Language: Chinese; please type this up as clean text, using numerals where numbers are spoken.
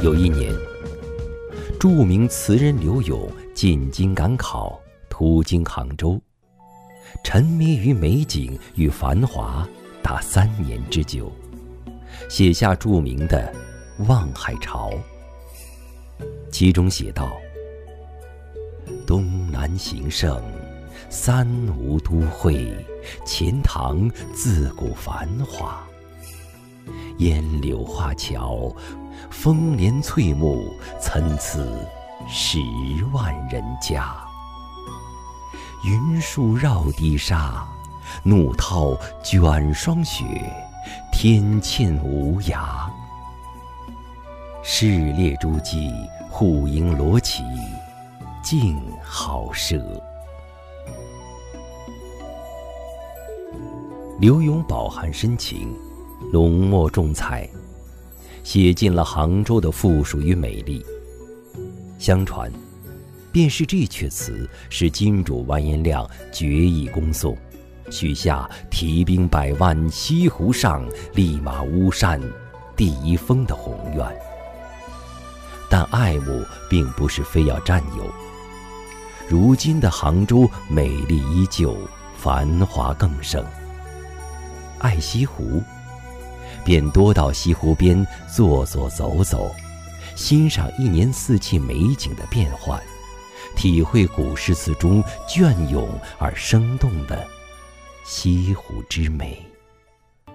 有一年，著名词人柳永进京赶考，途经杭州，沉迷于美景与繁华达3年之久，写下著名的《望海潮》。其中写道：东南形胜，三吴都会，钱塘自古繁华。烟柳画桥，风帘翠幕，参差10万人家。云树绕堤沙，怒涛卷霜雪，天堑无涯。市列诸骑，户迎罗绮，竞好射。柳永饱含深情，浓墨重彩，写尽了杭州的富庶与美丽。相传，便是这阙词使金主完颜亮决意攻宋，许下提兵100万，西湖上立马巫山第1峰的宏愿。但爱慕并不是非要占有，如今的杭州美丽依旧，繁华更盛。爱西湖，便多到西湖边坐坐走走，欣赏1年4季美景的变换，体会古诗词中隽永而生动的西湖之美。